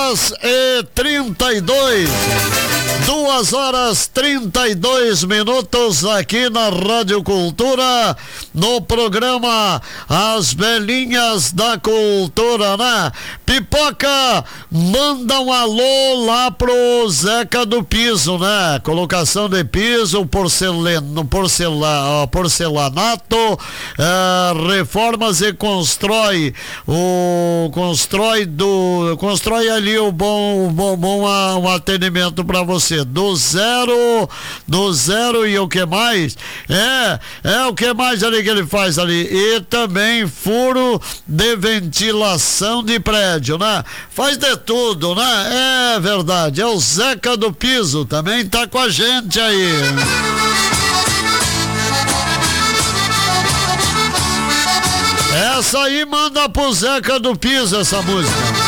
2h32 aqui na Rádio Cultura, no programa As Velhinhas da Cultura, né? Pipoca, manda um alô lá pro Zeca do Piso, né? Colocação de piso, porcelanato, reformas e constrói ali o bom atendimento para você, do zero e o que mais? O que mais ali que ele faz ali? E também furo de ventilação de prédio, né? Faz de tudo, né? É verdade, é o Zeca do Piso, também tá com a gente aí. Essa aí manda pro Zeca do Piso, essa música.